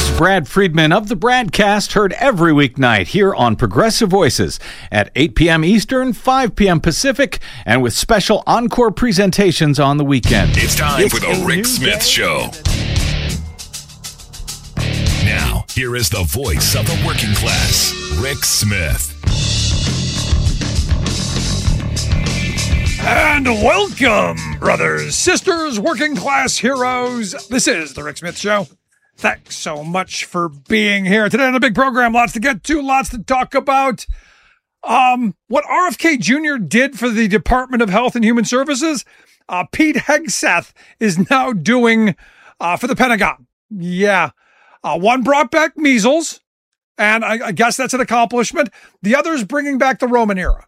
This is Brad Friedman of the Bradcast, heard every weeknight here on Progressive Voices at 8 p.m. Eastern, 5 p.m. Pacific, and with special encore presentations on the weekend. It's time for the Rick Smith Show. Now, here is the voice of the working class, Rick Smith. And welcome, brothers, sisters, working class heroes. This is the Rick Smith Show. Thanks so much for being here. Today on the big program, lots to get to, lots to talk about. What RFK Jr. did for the Department of Health and Human Services, Pete Hegseth is now doing for the Pentagon. Yeah. One brought back measles, and I guess that's an accomplishment. The other is bringing back the Roman era.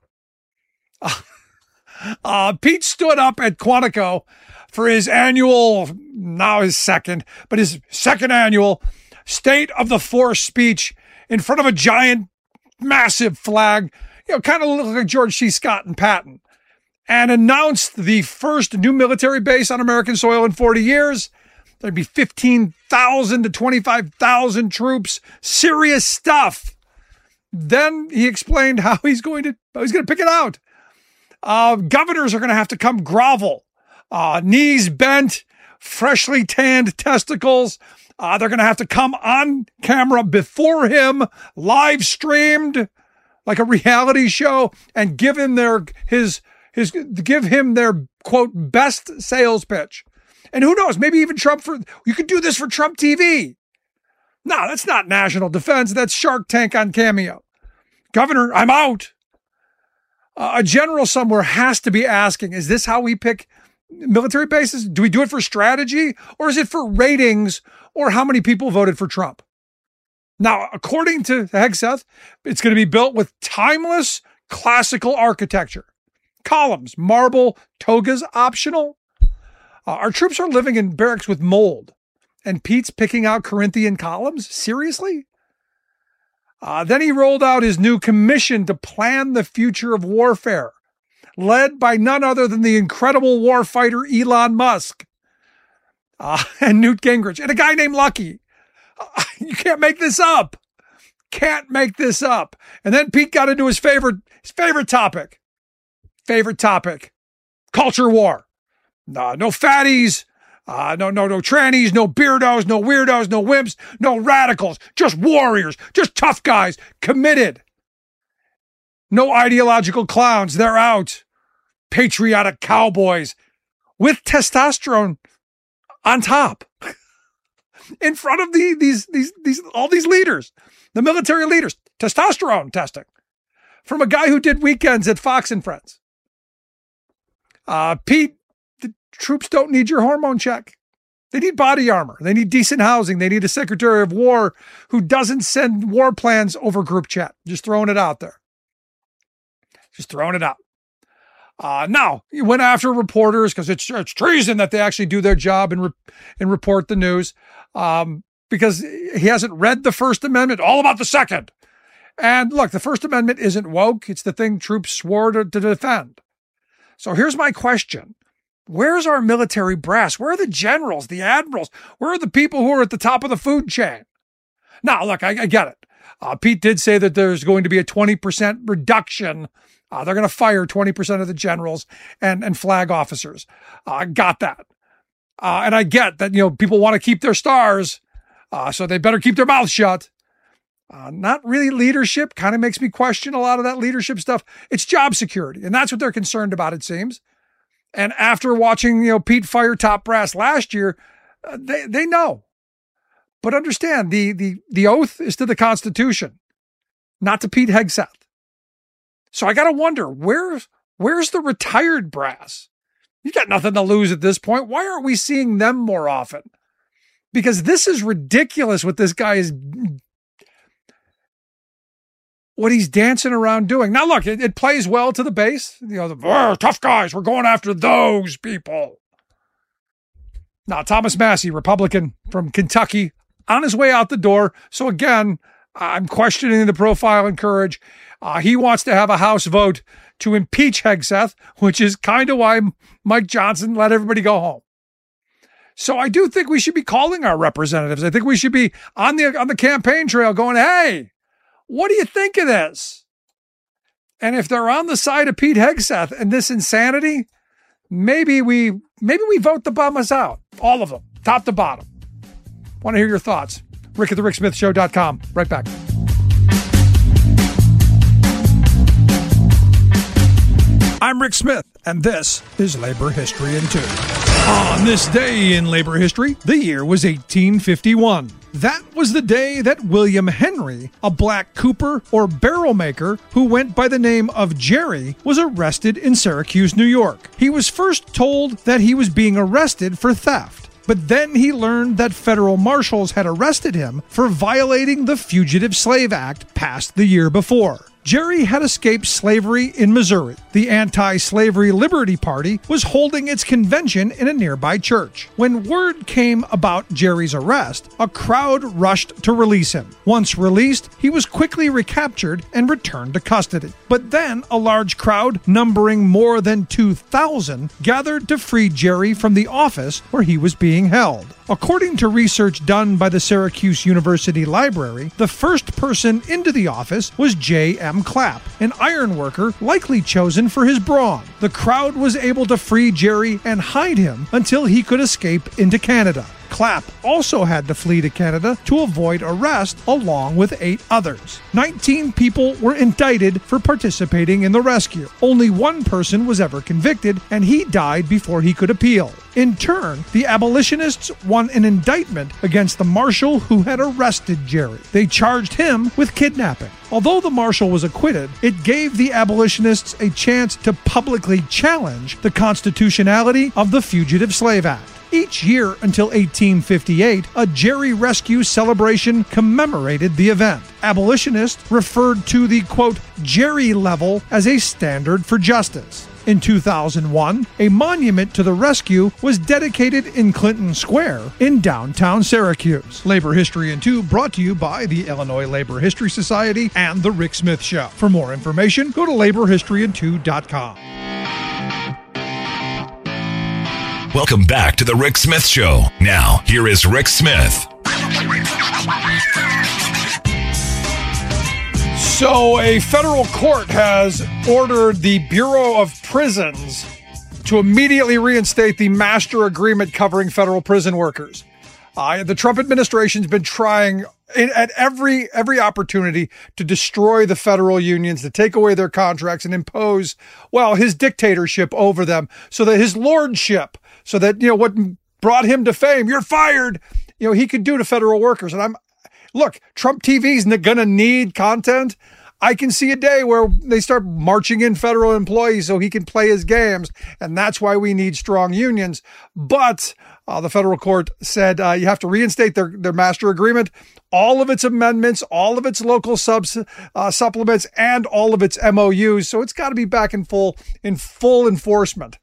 Pete stood up at Quantico for his annual, now his second annual State of the Force speech in front of a giant, massive flag, kind of looked like George C. Scott and Patton, and announced the first new military base on American soil in 40 years. There'd be 15,000 to 25,000 troops, serious stuff. Then he explained how he's going to pick it out. Governors are going to have to come grovel, knees bent, freshly tanned testicles. They're going to have to come on camera before him, live streamed like a reality show, and give him their quote best sales pitch. And who knows, maybe even you could do this for Trump TV. No, that's not national defense. That's Shark Tank on Cameo. Governor, I'm out. A general somewhere has to be asking, is this how we pick military bases? Do we do it for strategy, or is it for ratings, or how many people voted for Trump? Now, according to Hegseth, it's going to be built with timeless classical architecture. Columns, marble, togas optional. Our troops are living in barracks with mold, and Pete's picking out Corinthian columns? Seriously? Then he rolled out his new commission to plan the future of warfare, led by none other than the incredible warfighter Elon Musk and Newt Gingrich, and a guy named Lucky. You can't make this up. Can't make this up. And then Pete got into his favorite topic. Culture war. No fatties. No trannies, no beardos, no weirdos, no wimps, no radicals, just warriors, just tough guys, committed. No ideological clowns, they're out. Patriotic cowboys with testosterone on top. In front of all these leaders, the military leaders, testosterone testing from a guy who did weekends at Fox and Friends. Pete, troops don't need your hormone check. They need body armor. They need decent housing. They need a Secretary of War who doesn't send war plans over group chat. Just throwing it out there. Just throwing it out. Now, he went after reporters because it's treason that they actually do their job and report the news because he hasn't read the First Amendment, all about the Second. And look, the First Amendment isn't woke. It's the thing troops swore to defend. So here's my question. Where's our military brass? Where are the generals, the admirals? Where are the people who are at the top of the food chain? Now, look, I get it. Pete did say that there's going to be a 20% reduction. They're going to fire 20% of the generals and flag officers. Got that. And I get that, people want to keep their stars, so they better keep their mouths shut. Not really leadership. Kind of makes me question a lot of that leadership stuff. It's job security, and that's what they're concerned about, it seems. And after watching, Pete fire top brass last year, they know. But understand, the oath is to the Constitution, not to Pete Hegseth. So I got to wonder, where's the retired brass? You got nothing to lose at this point. Why aren't we seeing them more often? Because this is ridiculous what this guy is, what he's dancing around doing. Now, look, it plays well to the base. The tough guys, we're going after those people. Now, Thomas Massie, Republican from Kentucky, on his way out the door. So again, I'm questioning the profile and courage. He wants to have a House vote to impeach Hegseth, which is kind of why Mike Johnson let everybody go home. So I do think we should be calling our representatives. I think we should be on the campaign trail going, hey, what do you think of this? And if they're on the side of Pete Hegseth and this insanity, maybe we vote the bummers out. All of them, top to bottom. Want to hear your thoughts. Rick at thericksmithshow.com. Right back. I'm Rick Smith, and this is Labor History in 2. On this day in labor history, the year was 1851. That was the day that William Henry, a black cooper or barrel maker who went by the name of Jerry, was arrested in Syracuse, New York. He was first told that he was being arrested for theft, but then he learned that federal marshals had arrested him for violating the Fugitive Slave Act passed the year before. Jerry had escaped slavery in Missouri. The Anti-Slavery Liberty Party was holding its convention in a nearby church. When word came about Jerry's arrest, a crowd rushed to release him. Once released, he was quickly recaptured and returned to custody. But then a large crowd, numbering more than 2,000, gathered to free Jerry from the office where he was being held. According to research done by the Syracuse University Library, the first person into the office was J.M. Clapp, an iron worker likely chosen for his brawn. The crowd was able to free Jerry and hide him until he could escape into Canada. Clapp also had to flee to Canada to avoid arrest along with 8 others. 19 people were indicted for participating in the rescue. Only one person was ever convicted, and he died before he could appeal. In turn, the abolitionists won an indictment against the marshal who had arrested Jerry. They charged him with kidnapping. Although the marshal was acquitted, it gave the abolitionists a chance to publicly challenge the constitutionality of the Fugitive Slave Act. Each year until 1858, a Jerry Rescue celebration commemorated the event. Abolitionists referred to the, quote, Jerry level as a standard for justice. In 2001, a monument to the rescue was dedicated in Clinton Square in downtown Syracuse. Labor History in 2 brought to you by the Illinois Labor History Society and The Rick Smith Show. For more information, go to laborhistoryin2.com. Welcome back to the Rick Smith Show. Now, here is Rick Smith. So, a federal court has ordered the Bureau of Prisons to immediately reinstate the master agreement covering federal prison workers. The Trump administration's been trying at every opportunity to destroy the federal unions, to take away their contracts and impose, well, his dictatorship over them, so that his lordship, so that, what brought him to fame, you're fired, he could do to federal workers. And look, Trump TV's going to need content. I can see a day where they start marching in federal employees so he can play his games. And that's why we need strong unions. But the federal court said you have to reinstate their master agreement, all of its amendments, all of its local supplements, and all of its MOUs. So it's got to be back in full enforcement.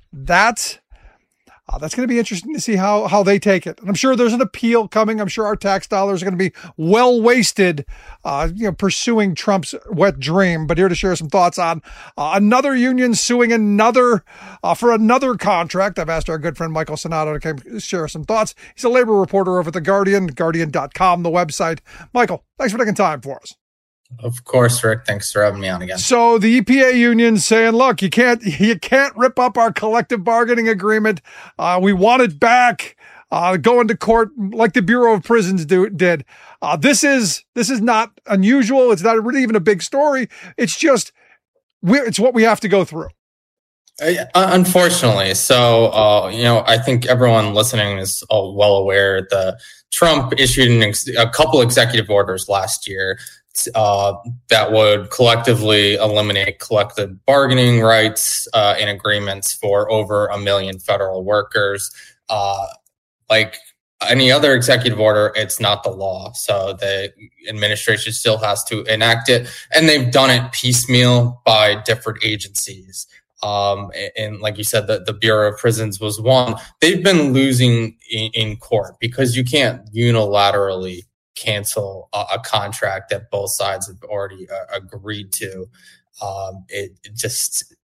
That's going to be interesting to see how they take it. And I'm sure there's an appeal coming. I'm sure our tax dollars are going to be well wasted, pursuing Trump's wet dream. But here to share some thoughts on another union suing another for another contract. I've asked our good friend Michael Sonato to share some thoughts. He's a labor reporter over at The Guardian, Guardian.com, the website. Michael, thanks for taking time for us. Of course, Rick. Thanks for having me on again. So the EPA union's saying, look, you can't rip up our collective bargaining agreement. We want it back. Going to court like the Bureau of Prisons did. This is not unusual. It's not really even a big story. It's just it's what we have to go through. Unfortunately. So, I think everyone listening is well aware that Trump issued a couple executive orders last year that would collectively eliminate collective bargaining rights in agreements for over 1 million federal workers. Like any other executive order, it's not the law. So the administration still has to enact it. And they've done it piecemeal by different agencies. And like you said, the Bureau of Prisons was one. They've been losing in court because you can't unilaterally cancel a contract that both sides have already agreed to.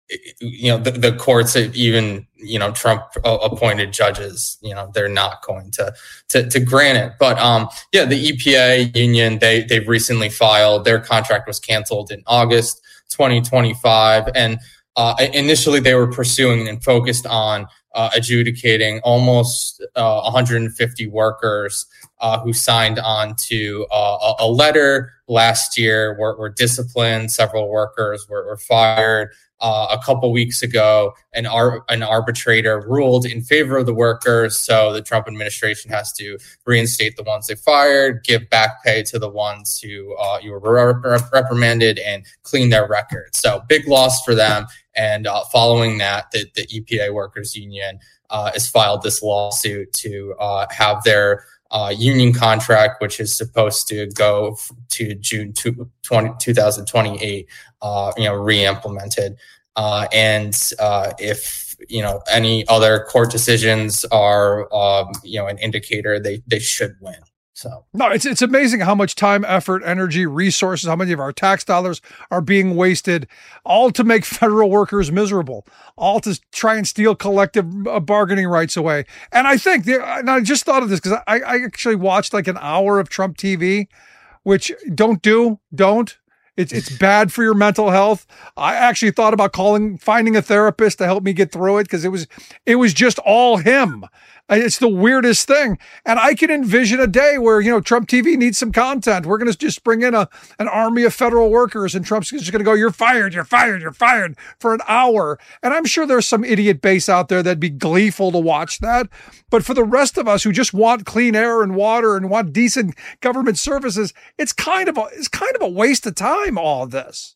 the courts, even, Trump appointed judges, they're not going to grant it. But the EPA union, they've recently filed. Their contract was canceled in August 2025. And initially they were pursuing and focused on adjudicating almost 150 workers who signed on to a letter last year, were disciplined. Several workers were fired. A couple weeks ago, an arbitrator ruled in favor of the workers. So the Trump administration has to reinstate the ones they fired, give back pay to the ones who were reprimanded, and clean their records. So big loss for them. And following that, the EPA Workers Union has filed this lawsuit to have their union contract, which is supposed to go to June 2028, re-implemented. And if, any other court decisions are, an indicator, they should win. So no, it's amazing how much time, effort, energy, resources, how many of our tax dollars are being wasted, all to make federal workers miserable, all to try and steal collective bargaining rights away. And I think, and I just thought of this because I actually watched like an hour of Trump TV, which don't. It's bad for your mental health. I actually thought about finding a therapist to help me get through it because it was just all him. It's the weirdest thing. And I can envision a day where, Trump TV needs some content. We're going to just bring in an army of federal workers and Trump's just going to go, you're fired for an hour. And I'm sure there's some idiot base out there that'd be gleeful to watch that. But for the rest of us who just want clean air and water and want decent government services, it's kind of a waste of time, all of this.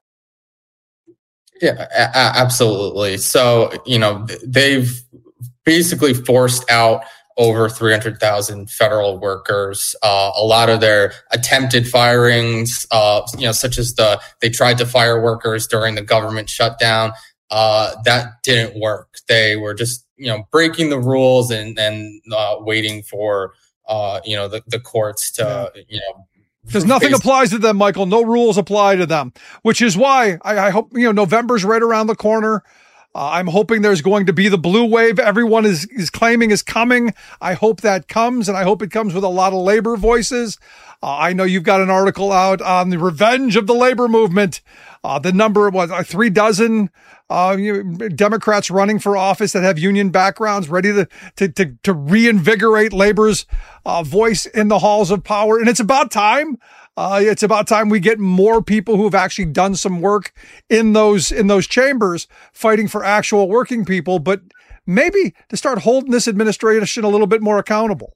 Yeah, absolutely. So, they've basically forced out over 300,000 federal workers. A lot of their attempted firings, such as they tried to fire workers during the government shutdown. That didn't work. They were just, breaking the rules and waiting for, the courts to, because nothing applies to them, Michael. No rules apply to them, which is why I hope, November's right around the corner. I'm hoping there's going to be the blue wave everyone is claiming is coming. I hope that comes, and I hope it comes with a lot of labor voices. I know you've got an article out on the revenge of the labor movement. The number was 36 Democrats running for office that have union backgrounds, ready to reinvigorate labor's voice in the halls of power. And it's about time. It's about time we get more people who have actually done some work in those chambers fighting for actual working people, but maybe to start holding this administration a little bit more accountable.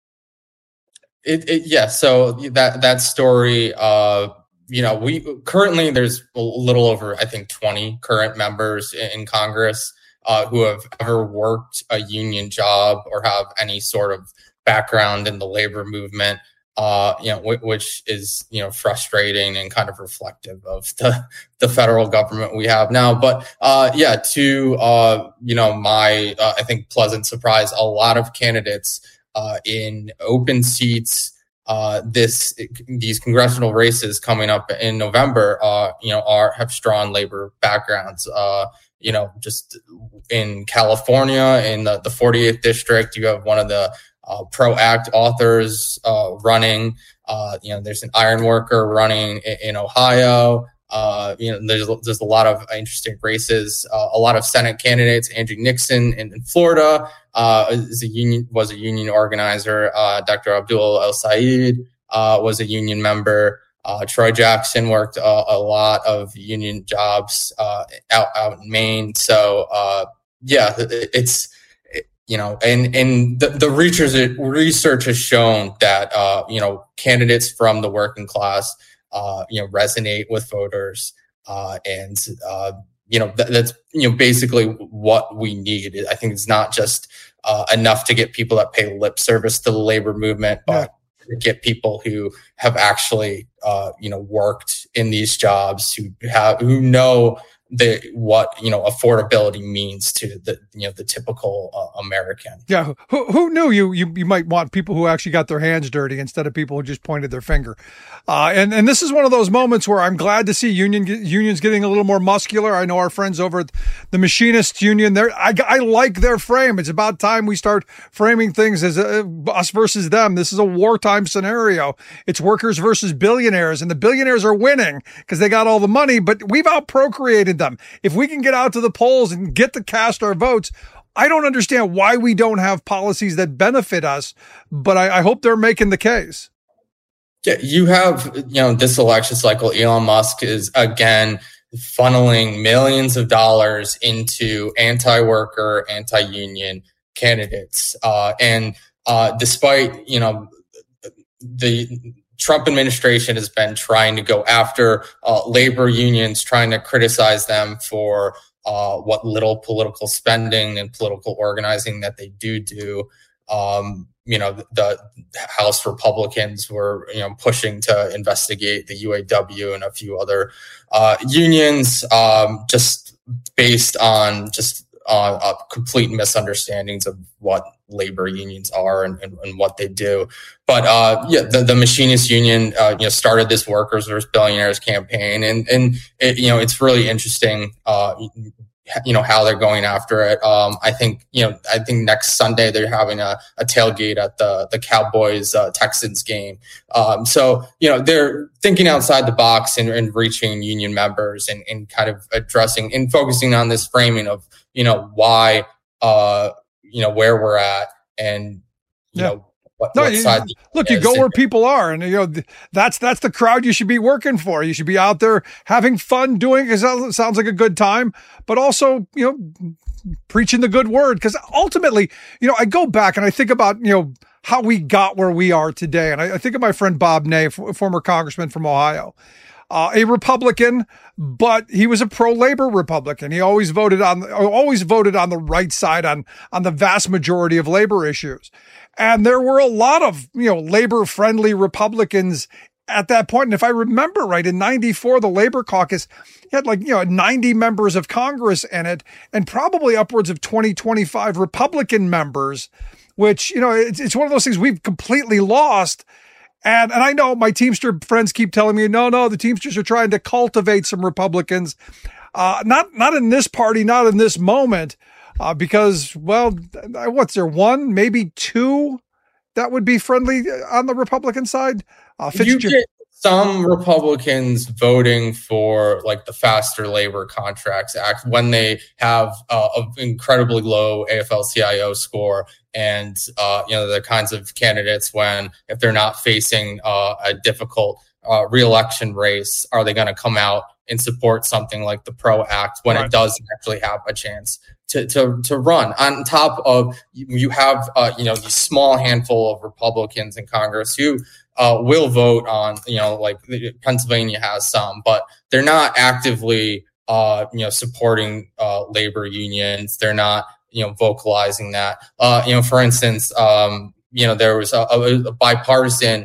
So that story, we currently, there's a little over, I think, 20 current members in Congress who have ever worked a union job or have any sort of background in the labor movement. Which is, frustrating and kind of reflective of the federal government we have now. But, to, my, I think, pleasant surprise, a lot of candidates in open seats, these congressional races coming up in November, have strong labor backgrounds. Just in California, in the 48th district, you have one of the ProAct authors running. There's an iron worker running in Ohio. There's a lot of interesting races. A lot of Senate candidates. Andrew Nixon in Florida was a union organizer. Dr. Abdul El Sayed was a union member. Troy Jackson worked a lot of union jobs out in Maine. So it's. And the research has shown that, candidates from the working class, resonate with voters. That's, basically what we need. I think it's not just enough to get people that pay lip service to the labor movement, but get people who have actually, worked in these jobs, who know what affordability means to the typical American. Yeah, who knew you might want people who actually got their hands dirty instead of people who just pointed their finger. And this is one of those moments where I'm glad to see unions getting a little more muscular. I know our friends over at the Machinists Union. I like their frame. It's about time we start framing things as us versus them. This is a wartime scenario. It's workers versus billionaires, and the billionaires are winning because they got all the money, but we've out-procreated them. If we can get out to the polls and get to cast our votes, I don't understand why we don't have policies that benefit us, but I hope they're making the case. Yeah, you have, this election cycle, Elon Musk is again funneling millions of dollars into anti-worker, anti-union candidates. And despite, the Trump administration has been trying to go after labor unions, trying to criticize them for what little political spending and political organizing that they do. The House Republicans were, pushing to investigate the UAW and a few other unions, just based on complete misunderstandings of what labor unions are and what they do. But the Machinists Union started this workers versus billionaires campaign, and it's really interesting how they're going after it. I think next Sunday they're having a tailgate at the Cowboys Texans game. So they're thinking outside the box and reaching union members and kind of addressing and focusing on this framing of why where we're at and what side. Look, you go where people are, and that's the crowd you should be working for. You should be out there having fun doing it. It sounds like a good time, but also preaching the good word. Because ultimately, I go back and I think about how we got where we are today, and I think of my friend Bob Ney, former congressman from Ohio. A Republican, but he was a pro-labor Republican. He always voted on the right side on the vast majority of labor issues. And there were a lot of, labor-friendly Republicans at that point. And if I remember right, in 94, the Labor Caucus had 90 members of Congress in it, and probably upwards of 25 Republican members, which, it's one of those things we've completely lost. And I know my Teamster friends keep telling me, no, the Teamsters are trying to cultivate some Republicans. Not in this party, not in this moment, because, what's there, one, maybe two that would be friendly on the Republican side? You get some Republicans voting for the Faster Labor Contracts Act when they have an incredibly low AFL-CIO score. And, the kinds of candidates if they're not facing a difficult re-election race, are they going to come out and support something like the PRO Act when it does actually have a chance to run? On top of, you have, these small handful of Republicans in Congress who will vote on, Pennsylvania has some, but they're not actively, supporting labor unions. They're not, vocalizing that. For instance, there was a bipartisan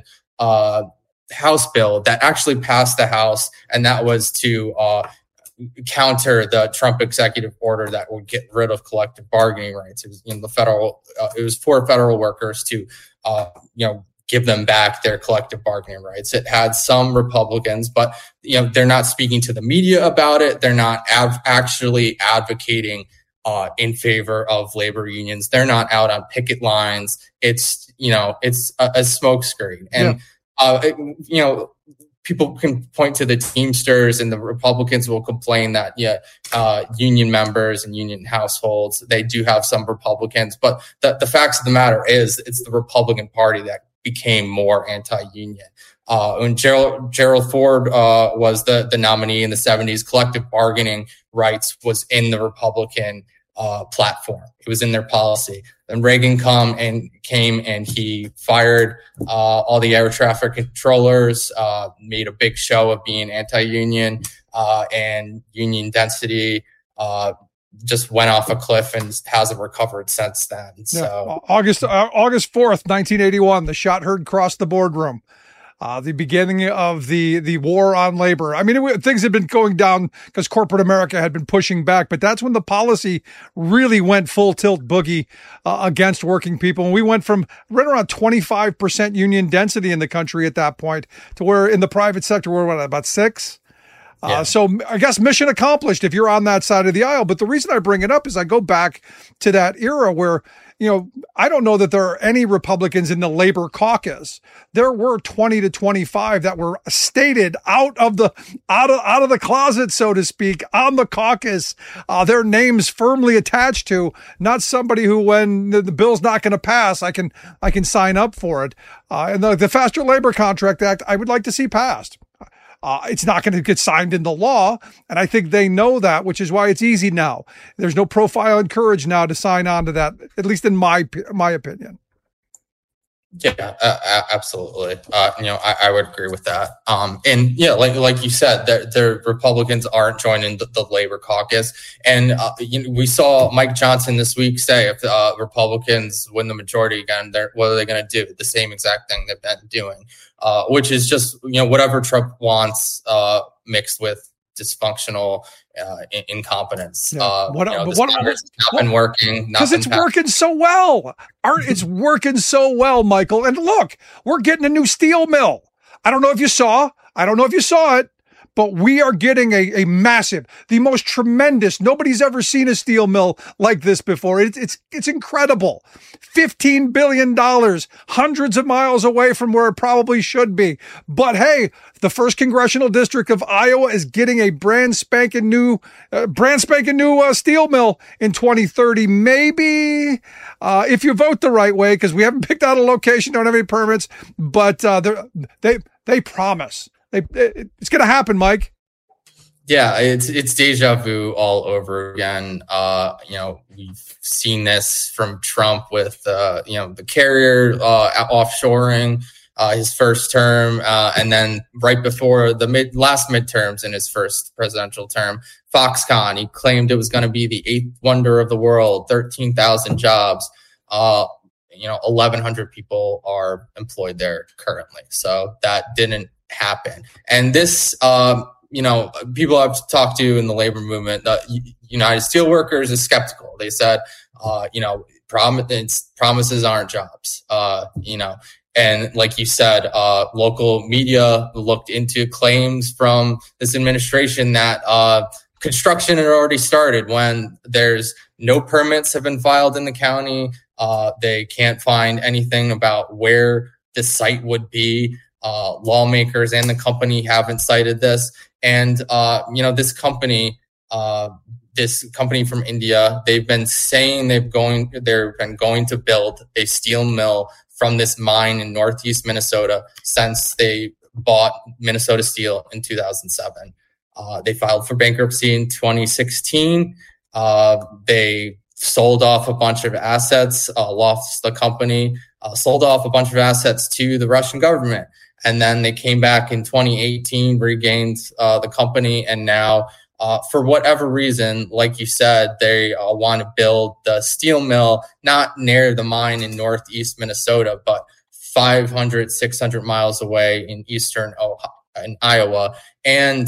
House bill that actually passed the House, and that was to counter the Trump executive order that would get rid of collective bargaining rights. It was it was for federal workers to give them back their collective bargaining rights. It had some Republicans, but they're not speaking to the media about it. They're not actually advocating in favor of labor unions. They're not out on picket lines. It's a smokescreen. And people can point to the Teamsters, and the Republicans will complain that union members and union households, they do have some Republicans, but the facts of the matter is it's the Republican Party that became more anti-union. When Gerald Ford was the nominee in the 70s, collective bargaining rights was in the Republican platform. It was in their policy. Then Reagan came and he fired all the air traffic controllers, made a big show of being anti-union, and union density just went off a cliff and hasn't recovered since then. So August 4th, 1981, the shot heard cross the boardroom. the beginning of the war on labor. I mean, things had been going down because corporate America had been pushing back, but that's when the policy really went full tilt boogie against working people. And we went from right around 25% union density in the country at that point to where in the private sector, we're about 6%. So I guess mission accomplished if you're on that side of the aisle. But the reason I bring it up is I go back to that era where, I don't know that there are any Republicans in the labor caucus. There were 20 to 25 that were stated out of the closet, so to speak, on the caucus, their names firmly attached to, not somebody who, when the bill's not going to pass, I can sign up for it. And the Faster Labor Contract Act, I would like to see passed. It's not going to get signed into law, and I think they know that, which is why it's easy now. There's no profile and courage now to sign on to that, at least in my opinion. Yeah, absolutely. I would agree with that. And yeah, like you said, the Republicans aren't joining the Labor Caucus, and we saw Mike Johnson this week say if Republicans win the majority again, what are they going to do? The same exact thing they've been doing, which is just whatever Trump wants, mixed with dysfunctional incompetence. This Congress has not been working because it's working so well. It's working so well, Michael. And look, we're getting a new steel mill. I don't know if you saw it, but we are getting a massive, the most tremendous. Nobody's ever seen a steel mill like this before. It's incredible. $15 billion, hundreds of miles away from where it probably should be. But hey, the first congressional district of Iowa is getting a brand spanking new steel mill in 2030. Maybe if you vote the right way, because we haven't picked out a location, don't have any permits, but they promise. It's going to happen, Mike. Yeah, it's deja vu all over again. We've seen this from Trump with the carrier offshoring his first term, and then right before the last midterms in his first presidential term, Foxconn, he claimed it was going to be the 8th wonder of the world, 13,000 jobs. 1,100 people are employed there currently. So that didn't happen. And this, people I've talked to in the labor movement, the United Steelworkers is skeptical. They said, promises aren't jobs, and like you said, local media looked into claims from this administration that construction had already started when there's no permits have been filed in the county. They can't find anything about where the site would be. Lawmakers and the company haven't cited this. And, this company from India, they've been saying they've been going to build a steel mill from this mine in Northeast Minnesota since they bought Minnesota Steel in 2007. They filed for bankruptcy in 2016. They sold off a bunch of assets, lost the company, sold off a bunch of assets to the Russian government. And then they came back in 2018, regained the company. And now, for whatever reason, like you said, they want to build the steel mill, not near the mine in Northeast Minnesota, but 500, 600 miles away in eastern Iowa. And,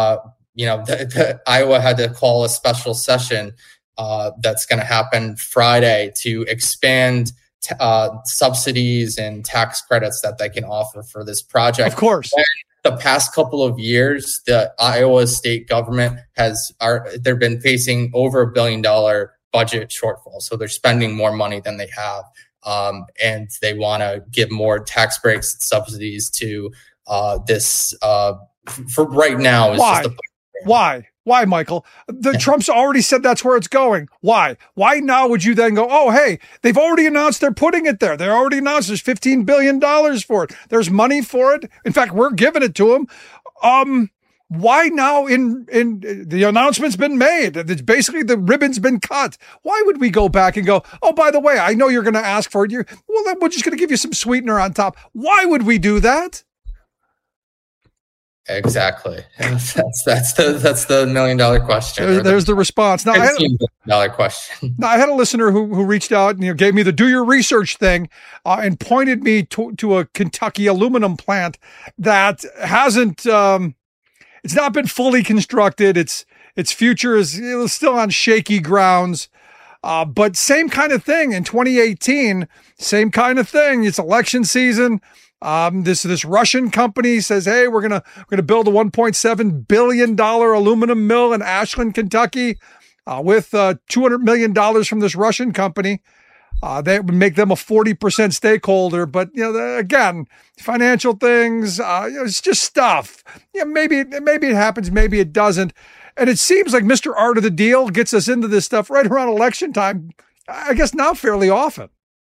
Iowa had to call a special session that's going to happen Friday to expand subsidies and tax credits that they can offer for this project. Of course. The past couple of years, the Iowa state government they've been facing over $1 billion budget shortfall. So they're spending more money than they have. And they want to give more tax breaks and subsidies to this for right now. Why, Michael? Trump's already said that's where it's going. Why? Why now would you then go, oh, hey, they've already announced they're putting it there. They already announced there's $15 billion for it. There's money for it. In fact, we're giving it to them. Why now in the announcement's been made? It's basically the ribbon's been cut. Why would we go back and go, oh, by the way, I know you're going to ask for it. Well, then we're just going to give you some sweetener on top. Why would we do that? Exactly. That's the $1 million question. There's the response. Now, $15 million question. Now, I had a listener who reached out and gave me the do your research thing and pointed me to a Kentucky aluminum plant that hasn't. It's not been fully constructed. Its future is still on shaky grounds. But same kind of thing in 2018. Same kind of thing. It's election season. This Russian company says, "Hey, we're gonna build a $1.7 billion aluminum mill in Ashland, Kentucky, with $200 million from this Russian company. They would make them a 40% stakeholder." But again, financial things, it's just stuff. Maybe it happens, maybe it doesn't. And it seems like Mr. Art of the Deal gets us into this stuff right around election time. I guess now fairly often.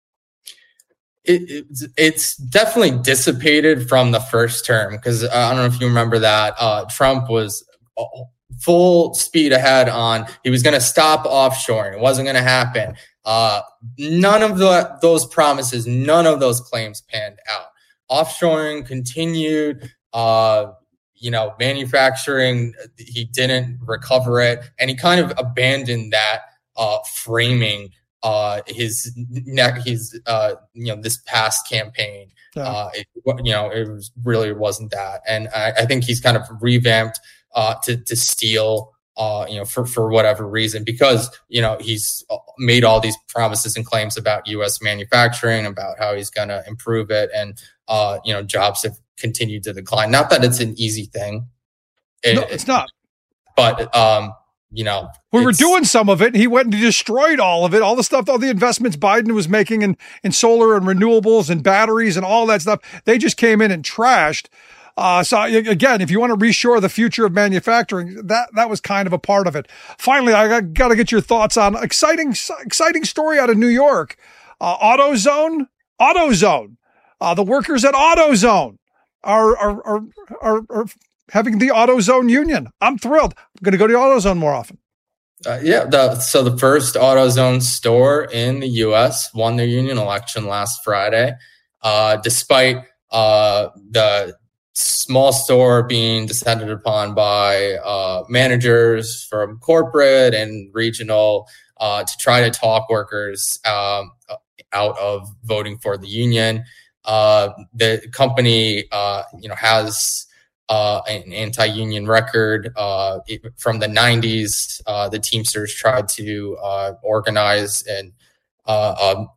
It's definitely dissipated from the first term, because I don't know if you remember that Trump was full speed ahead on he was going to stop offshoring. It wasn't going to happen. None of those promises, none of those claims panned out. Offshoring continued. Manufacturing, he didn't recover it, and he kind of abandoned that framing. This past campaign, it really wasn't that, and I think he's kind of revamped to steal, for whatever reason, because he's made all these promises and claims about U.S. manufacturing, about how he's going to improve it, and jobs have continued to decline. Not that it's an easy thing. No, it's not. But we were doing some of it, and he went and destroyed all of it, all the stuff, all the investments Biden was making in solar and renewables and batteries and all that stuff. They just came in and trashed. So again, if you want to reshore the future of manufacturing, that was kind of a part of it. Finally, I got to get your thoughts on exciting story out of New York. AutoZone. The workers at AutoZone are having the AutoZone union. I'm thrilled. I'm going to go to AutoZone more often. So the first AutoZone store in the U.S. won their union election last Friday, despite the small store being descended upon by managers from corporate and regional to try to talk workers out of voting for the union. The company, has an anti-union record from the 90s. The Teamsters tried to organize in a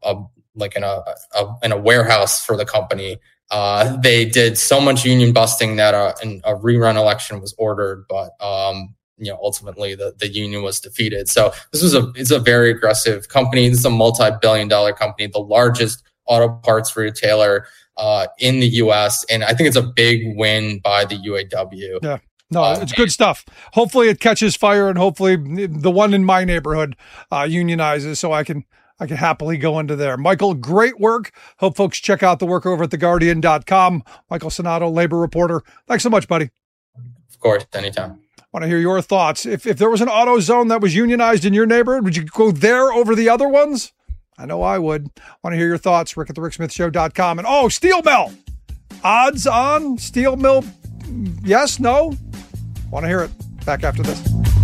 warehouse for the company. They did so much union busting that a rerun election was ordered, but ultimately the union was defeated. So it's a very aggressive company. This is a multi-billion-dollar company, the largest auto parts retailer in the U.S. And I think it's a big win by the UAW. Yeah, no, it's good stuff. Hopefully it catches fire, and hopefully the one in my neighborhood unionizes, so I can happily go into there. Michael, great work. Hope folks check out the work over at theguardian.com. Michael Sonato, labor reporter. Thanks so much, buddy. Of course, anytime. Want to hear your thoughts. If there was an AutoZone that was unionized in your neighborhood, would you go there over the other ones? I know I would. Want to hear your thoughts. Rick at thericksmithshow.com. And steel mill. Odds on steel mill. Yes, no? Want to hear it. Back after this.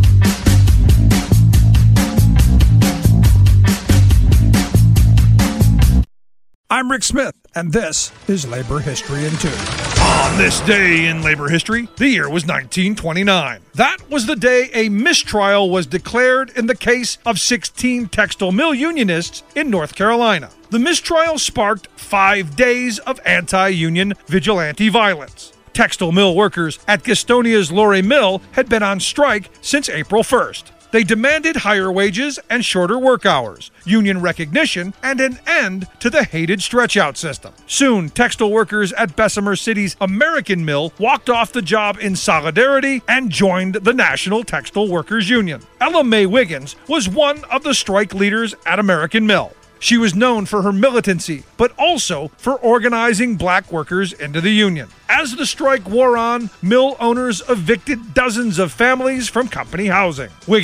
I'm Rick Smith, and this is Labor History in 2. On this day in labor history, the year was 1929. That was the day a mistrial was declared in the case of 16 textile mill unionists in North Carolina. The mistrial sparked 5 days of anti-union vigilante violence. Textile mill workers at Gastonia's Lorry Mill had been on strike since April 1st. They demanded higher wages and shorter work hours, union recognition, and an end to the hated stretch-out system. Soon, textile workers at Bessemer City's American Mill walked off the job in solidarity and joined the National Textile Workers Union. Ella Mae Wiggins was one of the strike leaders at American Mill. She was known for her militancy, but also for organizing black workers into the union. As the strike wore on, mill owners evicted dozens of families from company housing. Wiggins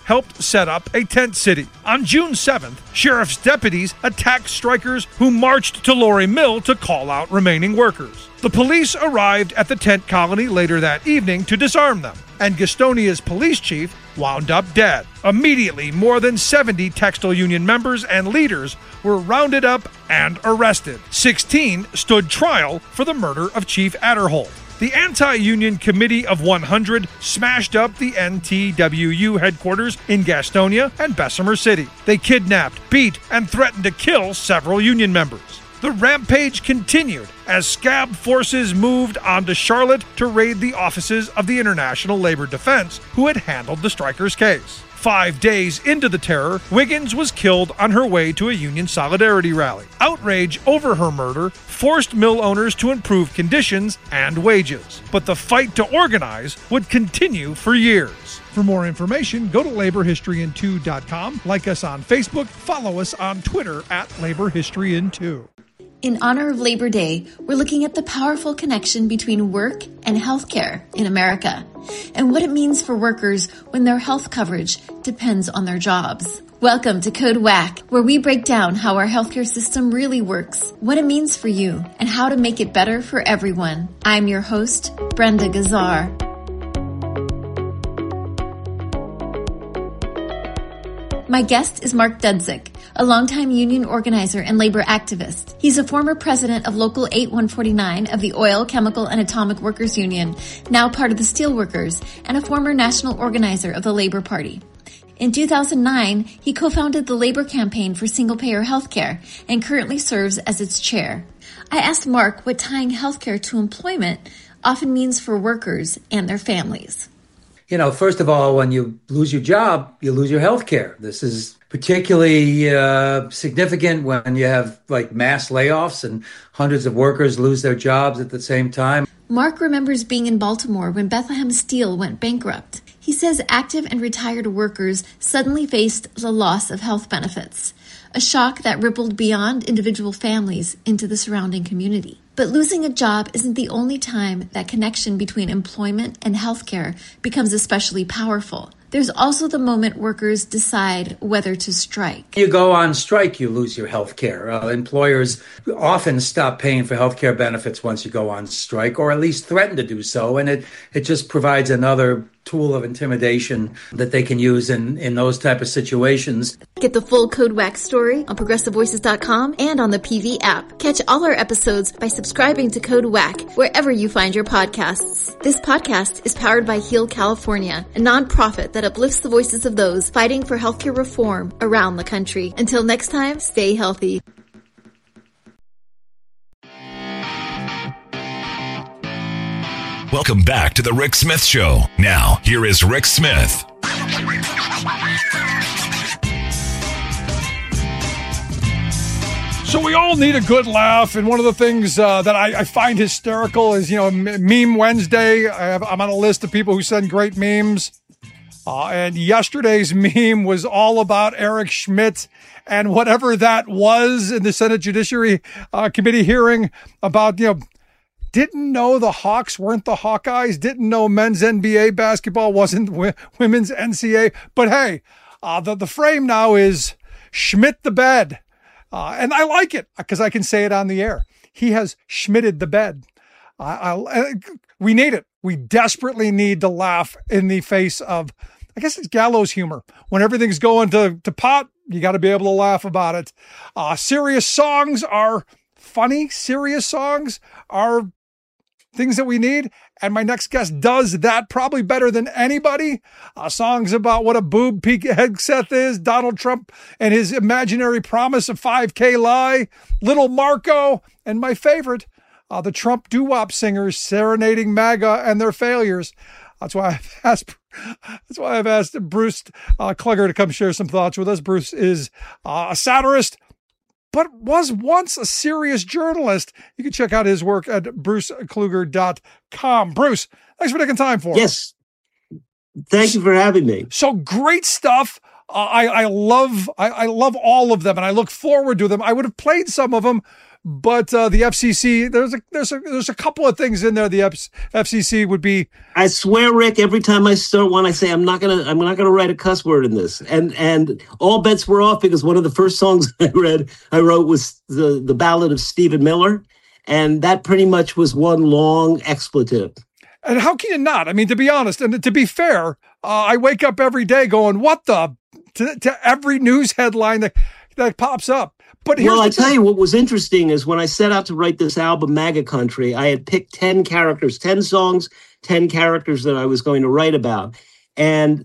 helped set up a tent city. On June 7th, sheriff's deputies attacked strikers who marched to Lorry Mill to call out remaining workers. The police arrived at the tent colony later that evening to disarm them, and Gastonia's police chief wound up dead. Immediately, more than 70 textile union members and leaders were rounded up and arrested. 16 stood trial for the murder of Chief Adderholt. The Anti-Union Committee of 100 smashed up the NTWU headquarters in Gastonia and Bessemer City. They kidnapped, beat, and threatened to kill several union members. The rampage continued as scab forces moved on to Charlotte to raid the offices of the International Labor Defense, who had handled the strikers' case. 5 days into the terror, Wiggins was killed on her way to a union solidarity rally. Outrage over her murder forced mill owners to improve conditions and wages. But the fight to organize would continue for years. For more information, go to laborhistoryin2.com, like us on Facebook, follow us on Twitter at laborhistoryin2. In honor of Labor Day, we're looking at the powerful connection between work and healthcare in America, and what it means for workers when their health coverage depends on their jobs. Welcome to Code WACK, where we break down how our healthcare system really works, what it means for you, and how to make it better for everyone. I'm your host, Brenda Gazzar. My guest is Mark Dudzik, a longtime union organizer and labor activist. He's a former president of Local 8149 of the Oil, Chemical, and Atomic Workers Union, now part of the Steelworkers, and a former national organizer of the Labor Party. In 2009, he co-founded the Labor Campaign for Single-Payer Healthcare and currently serves as its chair. I asked Mark what tying healthcare to employment often means for workers and their families. You know, first of all, when you lose your job, you lose your health care. This is particularly significant when you have like mass layoffs and hundreds of workers lose their jobs at the same time. Mark remembers being in Baltimore when Bethlehem Steel went bankrupt. He says active and retired workers suddenly faced the loss of health benefits, a shock that rippled beyond individual families into the surrounding community. But losing a job isn't the only time that connection between employment and healthcare becomes especially powerful. There's also the moment workers decide whether to strike. You go on strike, you lose your health care. Employers often stop paying for health care benefits once you go on strike, or at least threaten to do so. And it just provides another tool of intimidation that they can use in those type of situations. Get the full Code WACK story on ProgressiveVoices.com and on the PV app. Catch all our episodes by subscribing to Code WACK wherever you find your podcasts. This podcast is powered by Heal California, a nonprofit that uplifts the voices of those fighting for healthcare reform around the country. Until next time, stay healthy. Welcome back to The Rick Smith Show. Now, here is Rick Smith. So we all need a good laugh, and one of the things that I find hysterical is, Meme Wednesday. I'm on a list of people who send great memes. And yesterday's meme was all about Eric Schmidt and whatever that was in the Senate Judiciary Committee hearing about, didn't know the Hawks weren't the Hawkeyes, didn't know men's NBA basketball wasn't women's NCAA. But hey, the frame now is Schmidt the bed. And I like it because I can say it on the air. He has Schmitted the bed. We need it. We desperately need to laugh in the face of, I guess it's gallows humor. When everything's going to pot, you got to be able to laugh about it. Serious songs are funny. Serious songs are things that we need. And my next guest does that probably better than anybody. Songs about what a boob peak headset is, Donald Trump and his imaginary promise of 5K lie, Little Marco, and my favorite, the Trump doo-wop singers serenading MAGA and their failures. That's why I've asked Bruce Kluger to come share some thoughts with us. Bruce is a satirist, but was once a serious journalist. You can check out his work at brucekluger.com. Bruce, thanks for taking time for us. Yes. Thank you for having me. So great stuff. I love all of them, and I look forward to them. I would have played some of them, But the FCC, there's a couple of things in there. The FCC would be. I swear, Rick, every time I start one, I say I'm not gonna write a cuss word in this, and all bets were off because one of the first songs I wrote was the Ballad of Stephen Miller, and that pretty much was one long expletive. And how can you not? I mean, to be honest, and to be fair, I wake up every day going, "What the?" to every news headline that pops up. But well, I tell you what was interesting is when I set out to write this album, MAGA Country, I had picked 10 characters, 10 songs, 10 characters that I was going to write about. And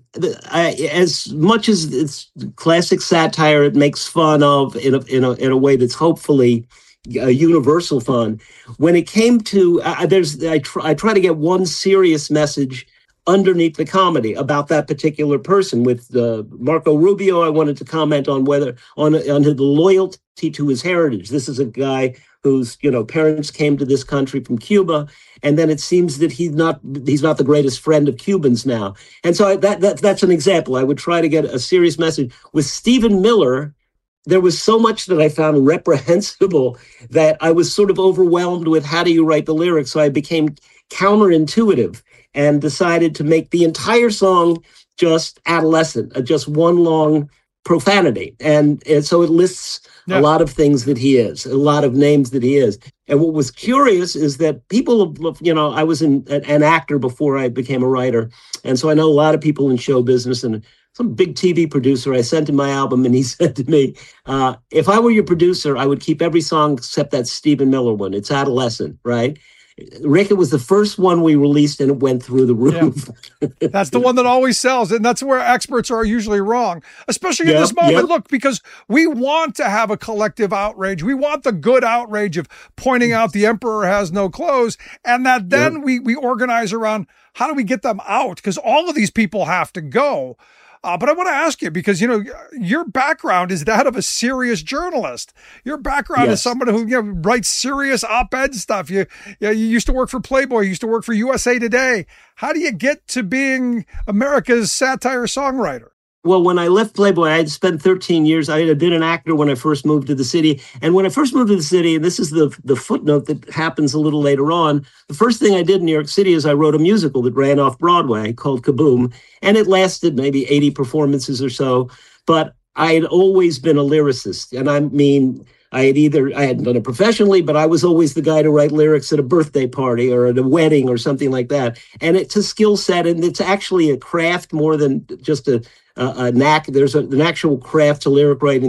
as much as it's classic satire, it makes fun of in a way that's hopefully universal fun. When it came to I try to get one serious message underneath the comedy about that particular person. With Marco Rubio, I wanted to comment on the loyalty to his heritage. This is a guy whose parents came to this country from Cuba, and then it seems that he's not the greatest friend of Cubans now. And so that's an example. I would try to get a serious message. With Stephen Miller, there was so much that I found reprehensible that I was sort of overwhelmed with how do you write the lyrics. So I became counterintuitive and decided to make the entire song just adolescent, just one long profanity. And so it lists a lot of things that he is, a lot of names that he is. And what was curious is that people, I was an actor before I became a writer. And so I know a lot of people in show business, and some big TV producer, I sent him my album and he said to me, if I were your producer, I would keep every song except that Stephen Miller one. It's adolescent, right? Rick, it was the first one we released and it went through the roof. Yeah. That's the one that always sells. And that's where experts are usually wrong, especially in this moment. Look, because we want to have a collective outrage. We want the good outrage of pointing out the emperor has no clothes. And that then we organize around how do we get them out? Because all of these people have to go. But I want to ask you, because, your background is that of a serious journalist. Your background is someone who writes serious op-ed stuff. You used to work for Playboy. You used to work for USA Today. How do you get to being America's satire songwriter? Well, when I left Playboy, I had spent 13 years. I had been an actor when I first moved to the city. And when I first moved to the city, and this is the footnote that happens a little later on, the first thing I did in New York City is I wrote a musical that ran off Broadway called Kaboom. And it lasted maybe 80 performances or so. But I had always been a lyricist. And I mean, I hadn't done it professionally, but I was always the guy to write lyrics at a birthday party or at a wedding or something like that. And it's a skill set, and it's actually a craft more than just a knack. There's an actual craft to lyric writing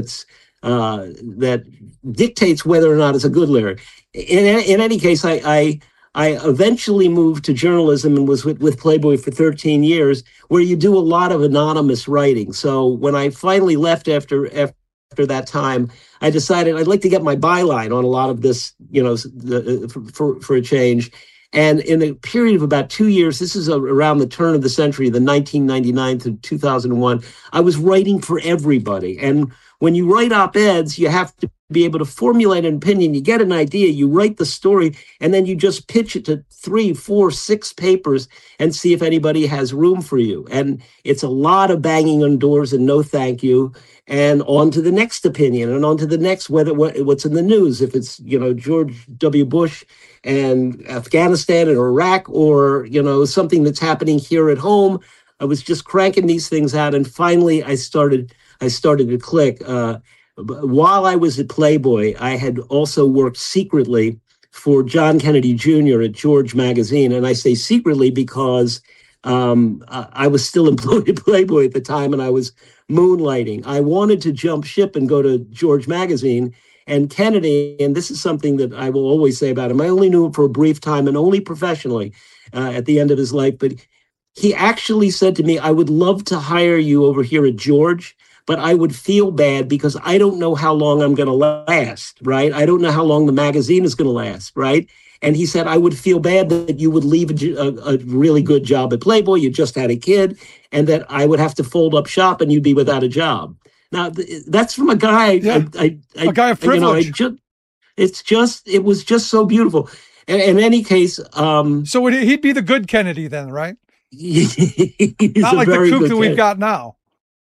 that dictates whether or not it's a good lyric. In any case, I eventually moved to journalism and was with Playboy for 13 years, where you do a lot of anonymous writing. So when I finally left after that time, I decided I'd like to get my byline on a lot of this, for a change. And in a period of about 2 years, this is around the turn of the century, the 1999 to 2001, I was writing for everybody. And when you write op-eds, you have to be able to formulate an opinion. You get an idea, you write the story, and then you just pitch it to 3, 4, 6 papers and see if anybody has room for you. And it's a lot of banging on doors and no thank you, and on to the next opinion, and on to the next, what's in the news. If it's, George W. Bush and Afghanistan and Iraq, or, something that's happening here at home. I was just cranking these things out. And finally, I started to click. While I was at Playboy, I had also worked secretly for John Kennedy Jr. at George Magazine. And I say secretly because I was still employed at Playboy at the time, and I was moonlighting. I wanted to jump ship and go to George Magazine. And Kennedy, and this is something that I will always say about him, I only knew him for a brief time and only professionally at the end of his life, but he actually said to me, I would love to hire you over here at George, but I would feel bad because I don't know how long I'm going to last, right? I don't know how long the magazine is going to last, right? And he said, I would feel bad that you would leave a really good job at Playboy. You just had a kid, and that I would have to fold up shop and you'd be without a job. Now, that's from a guy, a guy of privilege. It was just so beautiful. And in any case. So he'd be the good Kennedy then, right? He's not like the kook that we've got now.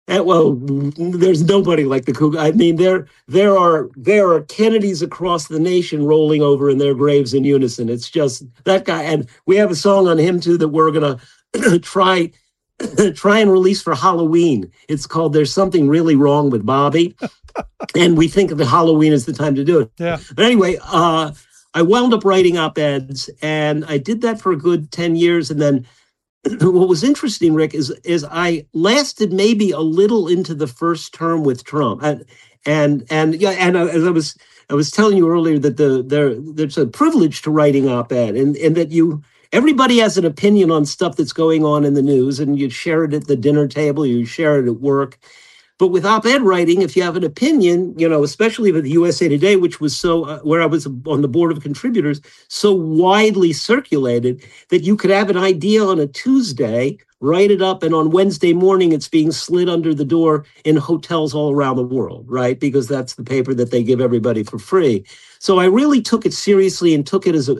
Well, there's nobody like the Ku. I mean, there are Kennedys across the nation rolling over in their graves in unison. It's just that guy, and we have a song on him too that we're gonna try and release for Halloween. It's called "There's Something Really Wrong with Bobby," and we think that Halloween is the time to do it. Yeah. But anyway, I wound up writing op-eds, and I did that for a good 10 years, and then. What was interesting, Rick, is I lasted maybe a little into the first term with Trump, and as I was telling you earlier that there's a privilege to writing op-ed, and that everybody has an opinion on stuff that's going on in the news, and you share it at the dinner table, you share it at work. But with op-ed writing, if you have an opinion, especially with USA Today, which was so, where I was on the board of contributors, so widely circulated that you could have an idea on a Tuesday, write it up, and on Wednesday morning, it's being slid under the door in hotels all around the world, right? Because that's the paper that they give everybody for free. So I really took it seriously and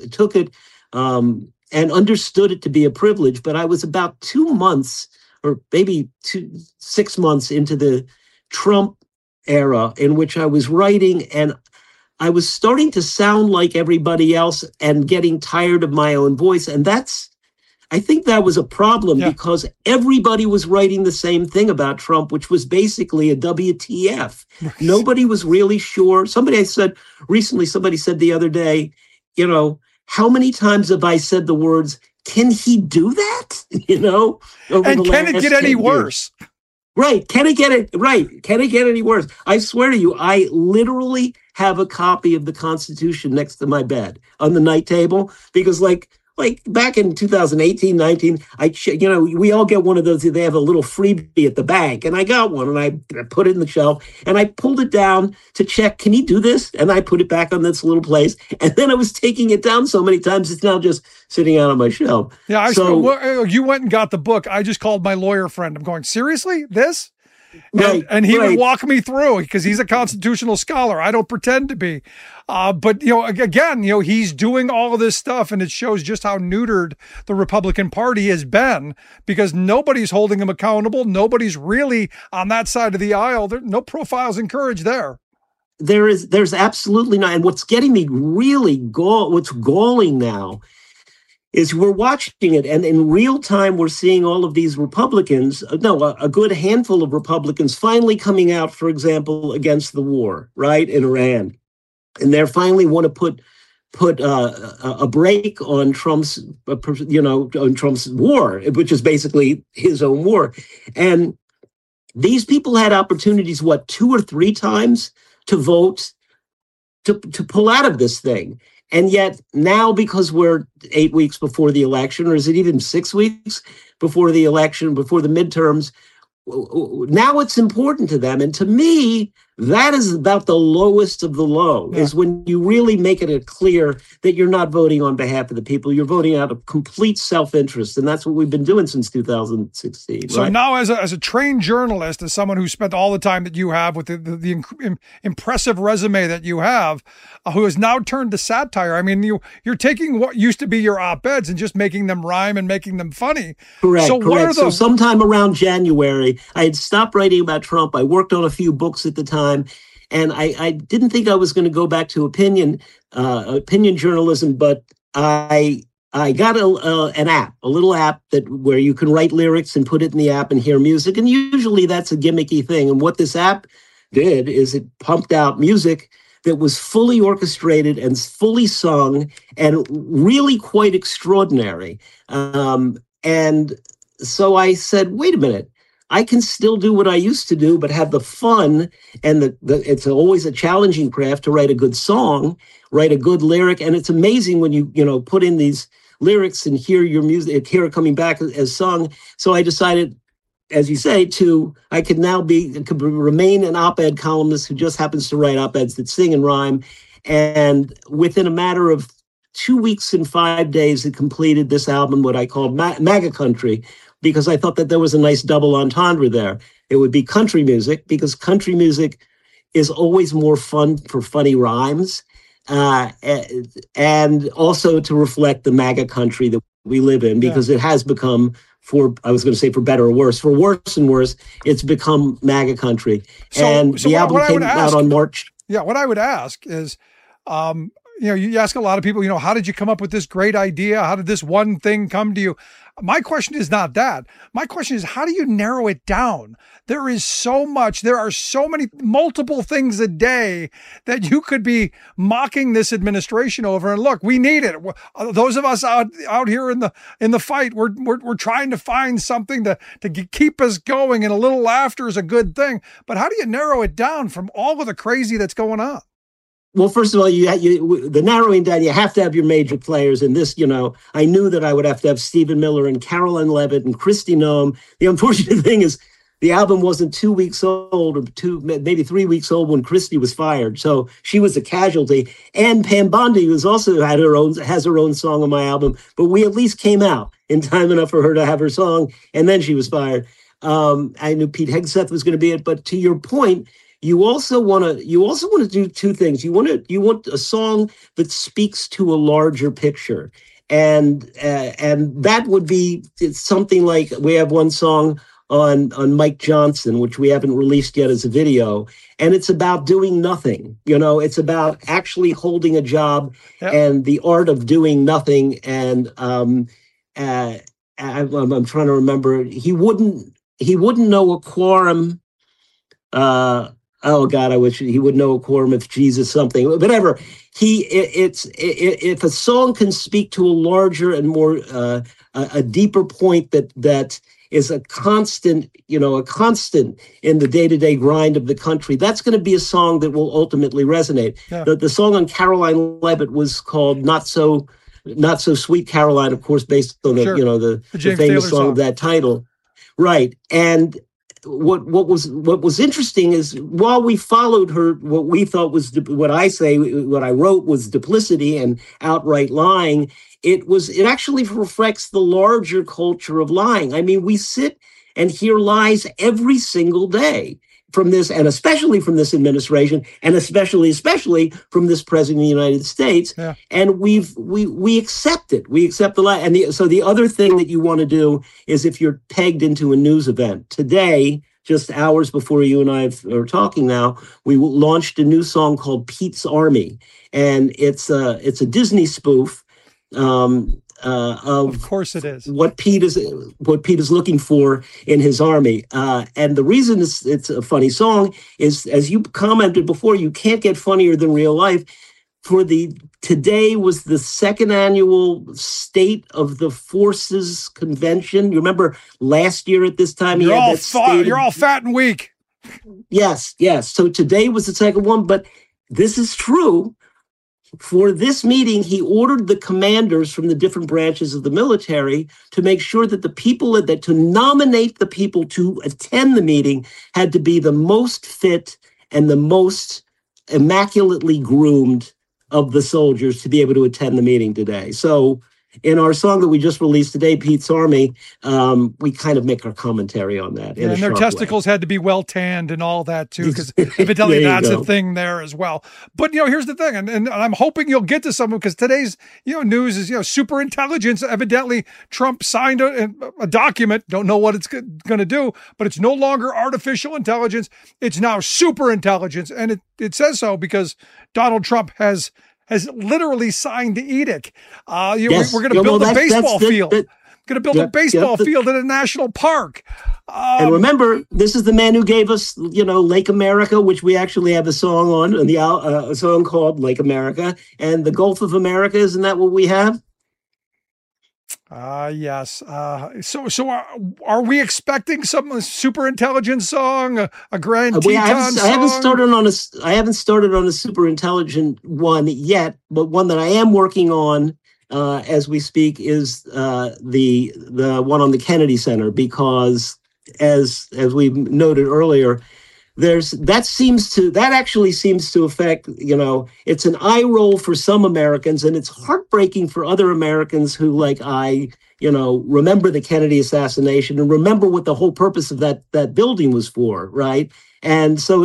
and understood it to be a privilege. But I was about 2 months or maybe 6 months into the Trump era in which I was writing, and I was starting to sound like everybody else and getting tired of my own voice. And I think that was a problem because everybody was writing the same thing about Trump, which was basically a WTF. Right. Nobody was really sure. Somebody said the other day, how many times have I said the words, can he do that? And can it get any worse? Right. Can it get any worse? I swear to you, I literally have a copy of the Constitution next to my bed on the night table because like back in 2018, 19, we all get one of those. They have a little freebie at the bank, and I got one, and I put it in the shelf, and I pulled it down to check, can he do this? And I put it back on this little place, and then I was taking it down so many times, it's now just sitting out on my shelf. Yeah, you went and got the book. I just called my lawyer friend. I'm going, seriously, this? And he would walk me through because he's a constitutional scholar. I don't pretend to be. But, again, he's doing all of this stuff, and it shows just how neutered the Republican Party has been because nobody's holding him accountable. Nobody's really on that side of the aisle. No profiles encouraged there. There's absolutely not. And what's getting me really what's galling now is we're watching it, and in real time, we're seeing all of these Republicans, a good handful of Republicans finally coming out, for example, against the war, right, in Iran. And they finally want to put a break on Trump's, on Trump's war, which is basically his own war. And these people had opportunities, 2 or 3 times to vote to pull out of this thing. And yet now, because we're 8 weeks before the election, or is it even 6 weeks before the election, before the midterms, now it's important to them. And to me, that is about the lowest of the low, is when you really make it clear that you're not voting on behalf of the people. You're voting out of complete self-interest. And that's what we've been doing since 2016. So now as a trained journalist, as someone who spent all the time that you have with the impressive resume that you have, who has now turned to satire. I mean, you're taking what used to be your op-eds and just making them rhyme and making them funny. Correct. So sometime around January, I had stopped writing about Trump. I worked on a few books at the time. And I didn't think I was going to go back to opinion journalism, but I got an app, a little app where you can write lyrics and put it in the app and hear music. And usually that's a gimmicky thing. And what this app did is it pumped out music that was fully orchestrated and fully sung and really quite extraordinary. And so I said, wait a minute. I can still do what I used to do, but have the fun, and it's always a challenging craft to write a good song, write a good lyric, and it's amazing when you put in these lyrics and hear your music, hear it coming back as sung. So I decided, as you say, I could remain an op-ed columnist who just happens to write op-eds that sing and rhyme, and within a matter of 2 weeks and 5 days, it completed this album, what I called MAGA Country, because I thought that there was a nice double entendre there. It would be country music, because country music is always more fun for funny rhymes, and also to reflect the MAGA country that we live in, because it has become I was going to say for better or worse. For worse and worse, it's become MAGA country. And the album came out on March. Yeah, what I would ask is, you ask a lot of people, how did you come up with this great idea? How did this one thing come to you? My question is not that. My question is, how do you narrow it down? There is so much. There are so many, multiple things a day that you could be mocking this administration over. And look, we need it. Those of us out here in the fight, we're trying to find something to keep us going, and a little laughter is a good thing. But how do you narrow it down from all of the crazy that's going on? Well, first of all, the narrowing down, you have to have your major players. And this, I knew that I would have to have Stephen Miller and Caroline Levitt and Kristi Noem. The unfortunate thing is the album wasn't 2 weeks old or maybe 3 weeks old when Kristi was fired. So she was a casualty. And Pam Bondi, who's also has her own song on my album, but we at least came out in time enough for her to have her song. And then she was fired. I knew Pete Hegseth was going to be it. But to your point, you also want to do two things. You want a song that speaks to a larger picture, and that would be something like, we have one song on Mike Johnson, which we haven't released yet as a video, and it's about doing nothing. It's about actually holding a job. Yep. And the art of doing nothing. And I'm trying to remember. He wouldn't know a quorum. Oh God, I wish he would know a quorum if Jesus something, whatever. If a song can speak to a larger and more a deeper point that is a constant in the day-to-day grind of the country, that's going to be a song that will ultimately resonate. Yeah. The song on Caroline Levitt was called Not So Sweet Caroline, of course, based on the famous song of that title, right? And what was interesting is, while we followed her, what we thought was what I wrote was duplicity and outright lying. It actually reflects the larger culture of lying. I mean, we sit and hear lies every single day from this, and especially from this administration, and especially from this president of the United States. Yeah. And we accept it. We accept the lie. And so the other thing that you want to do is, if you're pegged into a news event today, just hours before you and I are talking now, we launched a new song called Pete's Army, and it's a Disney spoof. Of course it is. What Pete is looking for in his army. And the reason it's a funny song is, as you commented before, you can't get funnier than real life. Today was the second annual State of the Forces convention. You remember last year at this time? You're all fat and weak. Yes. So today was the second one, but this is true. For this meeting, he ordered the commanders from the different branches of the military to make sure that to nominate the people to attend the meeting had to be the most fit and the most immaculately groomed of the soldiers to be able to attend the meeting today. So in our song that we just released today, Pete's Army, we kind of make our commentary on that. Yeah, and their testicles had to be well tanned and all that too, because evidently that's a thing there as well. But here's the thing, and I'm hoping you'll get to something, because today's news is super intelligence. Evidently, Trump signed a document. Don't know what it's going to do, but it's no longer artificial intelligence. It's now super intelligence, and it says so because Donald Trump has literally signed the edict. Yes. We're going to build a baseball field. Going to build a baseball field in a national park. And remember, this is the man who gave us, Lake America, which we actually have a song on, and a song called Lake America, and the Gulf of America. Isn't that what we have? Yes. So are we expecting some super intelligent song, a Grand Teton song? I haven't started on a super intelligent one yet, but one that I am working on as we speak is the one on the Kennedy Center, because as we noted earlier, that actually seems to affect, it's an eye roll for some Americans, and it's heartbreaking for other Americans who, like remember the Kennedy assassination and remember what the whole purpose of that building was for, right? And so